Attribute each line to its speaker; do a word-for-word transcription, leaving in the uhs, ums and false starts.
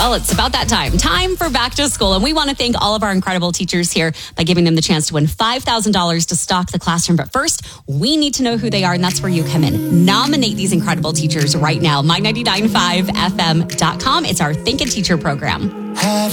Speaker 1: Well, it's about that time. Time for back to school. And we want to thank all of our incredible teachers here by giving them the chance to win five thousand dollars to stock the classroom. But first, we need to know who they are, and that's where you come in. Nominate these incredible teachers right now. my ninety-nine point five F M dot com. It's our Think a Teacher program.
Speaker 2: Have